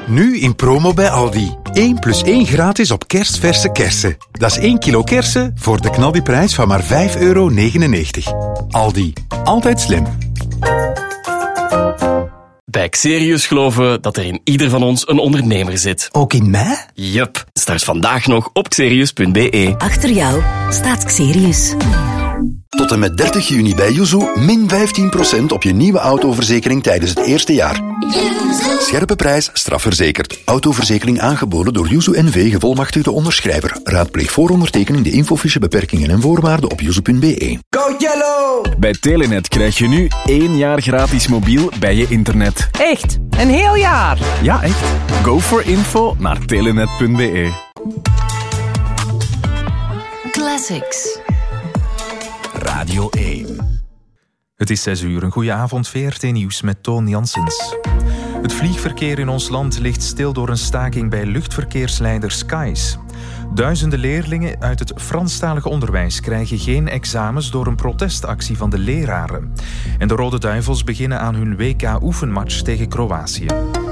Nu in promo bij Aldi. 1 + 1 gratis op kerstverse kersen. Dat is 1 kilo kersen voor de knaldiprijs van maar €5,99. Aldi. Altijd slim. Bij Xerius geloven we dat er in ieder van ons een ondernemer zit. Ook in mij? Yup. Start vandaag nog op xerius.be. Achter jou staat Xerius. Tot en met 30 juni bij Yuzu min 15% op je nieuwe autoverzekering tijdens het eerste jaar. Scherpe prijs, strafverzekerd. Autoverzekering aangeboden door Yuzu NV, gevolmachtigde onderschrijver. Raadpleeg voor ondertekening de infofiche beperkingen en voorwaarden op yuzu.be. Go Yellow! Bij Telenet krijg je nu 1 jaar gratis mobiel bij je internet. Echt? Een heel jaar? Ja, echt. Go for info naar telenet.be. Classics. Radio 1. Het is 6 uur. Een goede avond, VRT Nieuws met Toon Janssens. Het vliegverkeer in ons land ligt stil door een staking bij luchtverkeersleider Skies. Duizenden leerlingen uit het Franstalige onderwijs krijgen geen examens door een protestactie van de leraren. En de Rode Duivels beginnen aan hun WK-oefenmatch tegen Kroatië.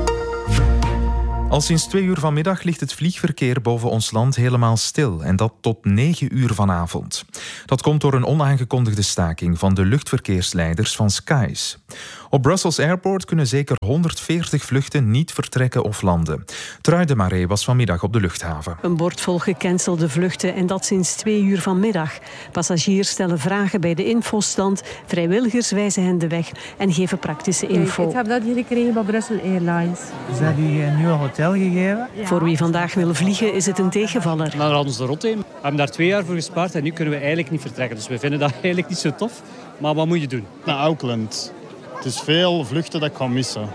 Al sinds 2 uur vanmiddag ligt het vliegverkeer boven ons land helemaal stil. En dat tot 9 uur vanavond. Dat komt door een onaangekondigde staking van de luchtverkeersleiders van Skies. Op Brussels Airport kunnen zeker 140 vluchten niet vertrekken of landen. Trui de Maré was vanmiddag op de luchthaven. Een bord vol gecancelde vluchten en dat sinds 2 uur vanmiddag. Passagiers stellen vragen bij de infostand. Vrijwilligers wijzen hen de weg en geven praktische info. Ik heb dat hier gekregen bij Brussels Airlines. Is dat u een nieuw hotel gegeven? Ja. Voor wie vandaag wil vliegen is het een tegenvaller. Dan hadden ze de rot in. We hebben daar 2 jaar voor gespaard en nu kunnen we eigenlijk niet vertrekken. Dus we vinden dat eigenlijk niet zo tof. Maar wat moet je doen? Naar Auckland. Het is veel vluchten dat ik ga missen.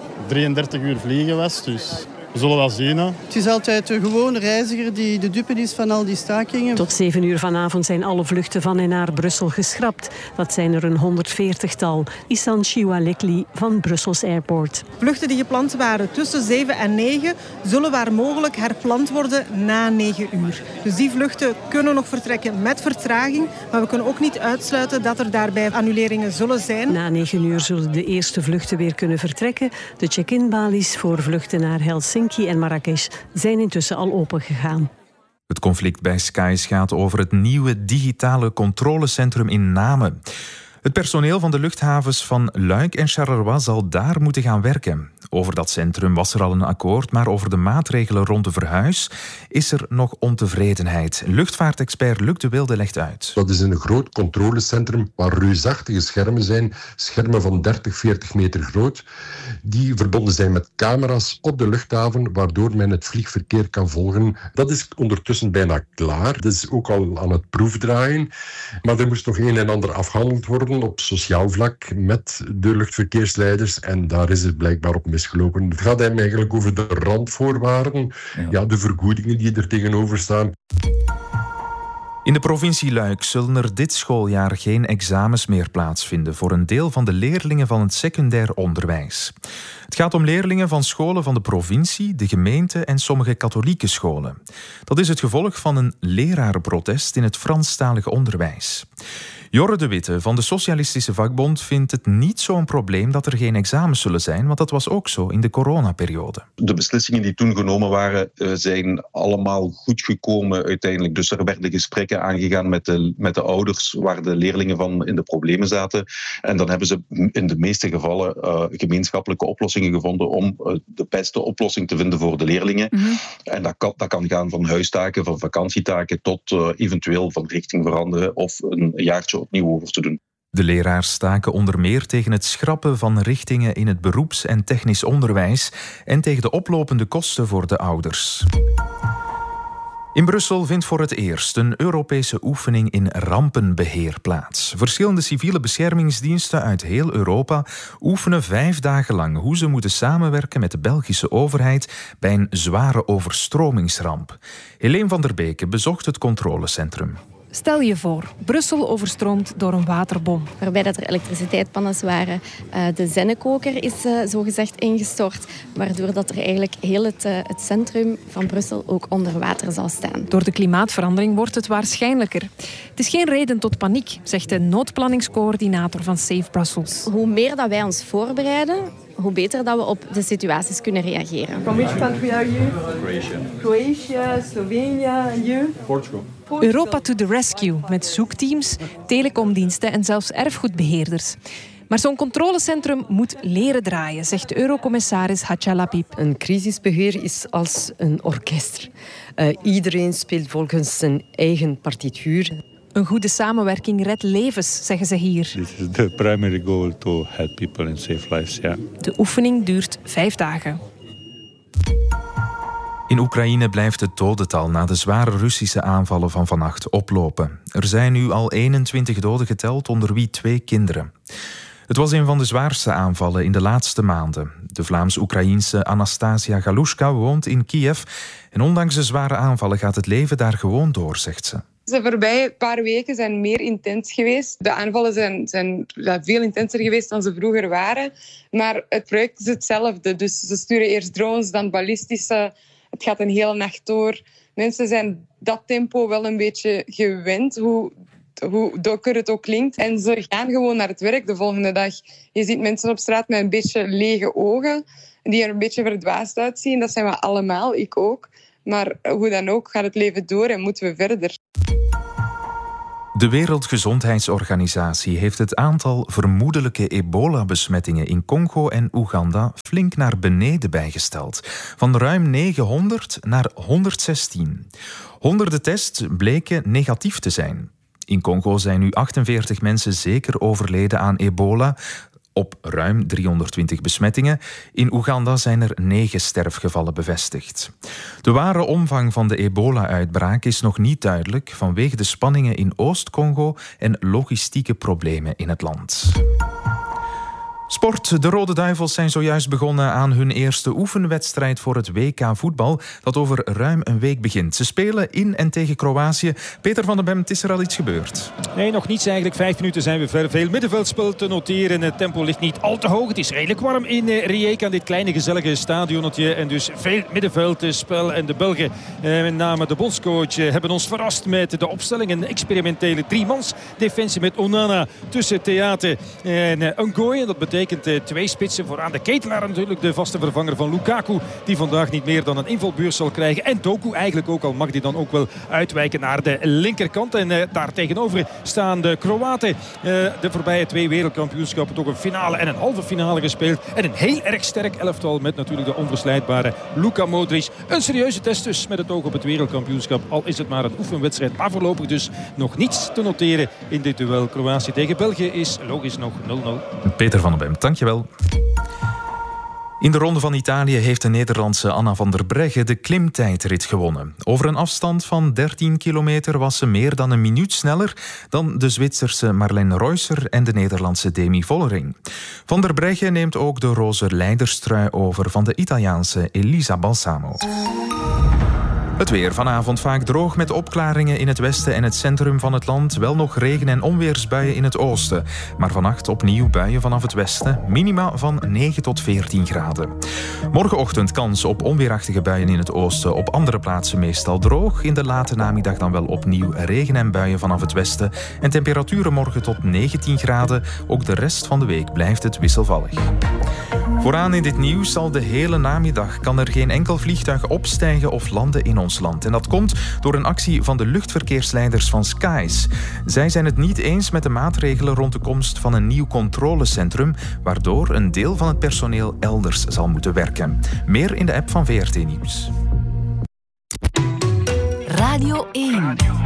33 uur vliegen was, dus we zullen wel zien. Hè. Het is altijd de gewone reiziger die de dupe is van al die stakingen. Tot 7 uur vanavond zijn alle vluchten van en naar Brussel geschrapt. Dat zijn er een 140-tal. Isan Chiwalekli van Brussels Airport. Vluchten die gepland waren tussen 7 en 9 zullen waar mogelijk herpland worden na 9 uur. Dus die vluchten kunnen nog vertrekken met vertraging. Maar we kunnen ook niet uitsluiten dat er daarbij annuleringen zullen zijn. Na 9 uur zullen de eerste vluchten weer kunnen vertrekken. De check-in-balies voor vluchten naar Helsinki en Marrakesh zijn intussen al opengegaan. Het conflict bij Skies gaat over het nieuwe digitale controlecentrum in Namen. Het personeel van de luchthavens van Luik en Charleroi zal daar moeten gaan werken. Over dat centrum was er al een akkoord, maar over de maatregelen rond de verhuis is er nog ontevredenheid. Luchtvaartexpert Luc de Wilde legt uit. Dat is een groot controlecentrum waar reusachtige schermen zijn, schermen van 30, 40 meter groot, die verbonden zijn met camera's op de luchthaven, waardoor men het vliegverkeer kan volgen. Dat is ondertussen bijna klaar. Dat is ook al aan het proefdraaien, maar er moest nog een en ander afgehandeld worden op sociaal vlak met de luchtverkeersleiders en daar is het blijkbaar op misgelopen. Het gaat hem eigenlijk over de randvoorwaarden, de vergoedingen die er tegenover staan. In de provincie Luik zullen er dit schooljaar geen examens meer plaatsvinden voor een deel van de leerlingen van het secundair onderwijs. Het gaat om leerlingen van scholen van de provincie, de gemeente en sommige katholieke scholen. Dat is het gevolg van een lerarenprotest in het Franstalige onderwijs. Jorre de Witte van de Socialistische Vakbond vindt het niet zo'n probleem dat er geen examens zullen zijn, want dat was ook zo in de coronaperiode. De beslissingen die toen genomen waren, zijn allemaal goed gekomen uiteindelijk. Dus er werden gesprekken aangegaan met de ouders waar de leerlingen van in de problemen zaten. En dan hebben ze in de meeste gevallen gemeenschappelijke oplossingen gevonden om de beste oplossing te vinden voor de leerlingen. Mm-hmm. En dat kan gaan van huistaken, van vakantietaken tot eventueel van richting veranderen of een jaartje opnieuw over te doen. De leraars staken onder meer tegen het schrappen van richtingen in het beroeps- en technisch onderwijs en tegen de oplopende kosten voor de ouders. In Brussel vindt voor het eerst een Europese oefening in rampenbeheer plaats. Verschillende civiele beschermingsdiensten uit heel Europa oefenen 5 dagen lang hoe ze moeten samenwerken met de Belgische overheid bij een zware overstromingsramp. Helene van der Beke bezocht het controlecentrum. Stel je voor, Brussel overstroomd door een waterbom. Waarbij dat er elektriciteitspannen waren. De zennekoker is zogezegd ingestort. Waardoor dat er eigenlijk heel het centrum van Brussel ook onder water zal staan. Door de klimaatverandering wordt het waarschijnlijker. Het is geen reden tot paniek, zegt de noodplanningscoördinator van Safe Brussels. Hoe meer dat wij ons voorbereiden, hoe beter dat we op de situaties kunnen reageren. From which country are you? Croatia, Slovenia, and you? Portugal. Europa to the rescue, met zoekteams, telecomdiensten en zelfs erfgoedbeheerders. Maar zo'n controlecentrum moet leren draaien, zegt Eurocommissaris Hadja Lapid. Een crisisbeheer is als een orkest. Iedereen speelt volgens zijn eigen partituur. Een goede samenwerking redt levens, zeggen ze hier. This is the primary goal to help people and save lives. Yeah. De oefening duurt 5 dagen. In Oekraïne blijft het dodental na de zware Russische aanvallen van vannacht oplopen. Er zijn nu al 21 doden geteld, onder wie 2 kinderen. Het was een van de zwaarste aanvallen in de laatste maanden. De Vlaams-Oekraïense Anastasia Galushka woont in Kiev. En ondanks de zware aanvallen gaat het leven daar gewoon door, zegt ze. De voorbije paar weken zijn meer intens geweest. De aanvallen zijn veel intenser geweest dan ze vroeger waren. Maar het project is hetzelfde. Dus ze sturen eerst drones, dan ballistische. Het gaat een hele nacht door. Mensen zijn dat tempo wel een beetje gewend, hoe donker het ook klinkt. En ze gaan gewoon naar het werk de volgende dag. Je ziet mensen op straat met een beetje lege ogen, die er een beetje verdwaasd uitzien. Dat zijn we allemaal, ik ook. Maar hoe dan ook gaat het leven door en moeten we verder. De Wereldgezondheidsorganisatie heeft het aantal vermoedelijke ebola-besmettingen in Congo en Oeganda flink naar beneden bijgesteld. Van ruim 900 naar 116. Honderden tests bleken negatief te zijn. In Congo zijn nu 48 mensen zeker overleden aan ebola, op ruim 320 besmettingen. In Oeganda zijn er 9 sterfgevallen bevestigd. De ware omvang van de ebola-uitbraak is nog niet duidelijk vanwege de spanningen in Oost-Congo en logistieke problemen in het land. Sport. De Rode Duivels zijn zojuist begonnen aan hun eerste oefenwedstrijd voor het WK voetbal, dat over ruim een week begint. Ze spelen in en tegen Kroatië. Peter van den Bemt, is er al iets gebeurd? Nee, nog niets eigenlijk. 5 minuten zijn we ver. Veel middenveldspel te noteren. Het tempo ligt niet al te hoog. Het is redelijk warm in Rijeka, dit kleine gezellige stadionnetje. En dus veel middenveldspel. En de Belgen, met name de bondscoach, hebben ons verrast met de opstelling. Een experimentele 3-mans defensie met Onana tussen Theate en Ngoy. Dat betekent 2 spitsen vooraan. De Ketelaar natuurlijk, de vaste vervanger van Lukaku, die vandaag niet meer dan een invalbeurt zal krijgen. En Doku eigenlijk ook, al mag die dan ook wel uitwijken naar de linkerkant. En daar tegenover staan de Kroaten. De voorbije 2 wereldkampioenschappen toch een finale en een halve finale gespeeld. En een heel erg sterk elftal met natuurlijk de onverslijdbare Luka Modric. Een serieuze test dus met het oog op het wereldkampioenschap. Al is het maar een oefenwedstrijd. Maar voorlopig dus nog niets te noteren in dit duel. Kroatië tegen België is logisch nog 0-0. Peter van den Bemt, dankjewel. In de Ronde van Italië heeft de Nederlandse Anna van der Breggen de klimtijdrit gewonnen. Over een afstand van 13 kilometer was ze meer dan een minuut sneller dan de Zwitserse Marlene Reusser en de Nederlandse Demi Vollering. Van der Breggen neemt ook de roze leiderstrui over van de Italiaanse Elisa Balsamo. Het weer vanavond vaak droog met opklaringen in het westen en het centrum van het land. Wel nog regen- en onweersbuien in het oosten. Maar vannacht opnieuw buien vanaf het westen. Minima van 9 tot 14 graden. Morgenochtend kans op onweerachtige buien in het oosten. Op andere plaatsen meestal droog. In de late namiddag dan wel opnieuw regen en buien vanaf het westen. En temperaturen morgen tot 19 graden. Ook de rest van de week blijft het wisselvallig. Vooraan in dit nieuws al de hele namiddag kan er geen enkel vliegtuig opstijgen of landen in ons land. En dat komt door een actie van de luchtverkeersleiders van Skies. Zij zijn het niet eens met de maatregelen rond de komst van een nieuw controlecentrum, waardoor een deel van het personeel elders zal moeten werken. Meer in de app van VRT Nieuws. Radio 1.